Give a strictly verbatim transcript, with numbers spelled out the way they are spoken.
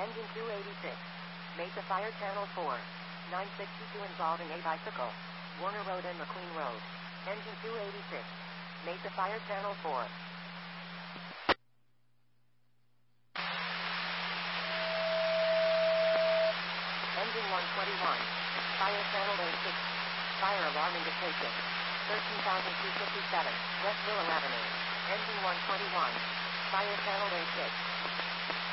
Engine two eighty-six. Mesa Fire Channel four. nine sixty-two involving a bicycle. Warner Road and McQueen Road. Engine two eighty-six. Mesa Fire Channel four. Engine one twenty-one. Fire Channel A six. Fire alarm indication. thirteen thousand two hundred fifty-seven. West Willow Avenue. Engine one twenty-one. Fire Channel A six.